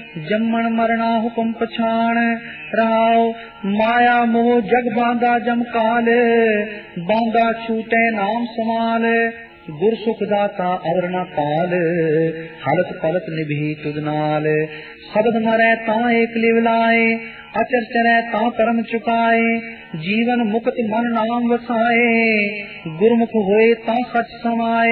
जम्मन मरना हुकुम पछाण रहाओ। माया मोह जग बांधा जम काल, बांधा छूटे नाम समाल। गुर सुख दाता अवर न पाल, हलत पलत निभी तुद नाल। शब्द मरै तां एक लिव लाए, अचर चरै तां परम चुकाए। जीवन मुक्त मन नाम वसाए, गुरमुख होए तां सच समाए।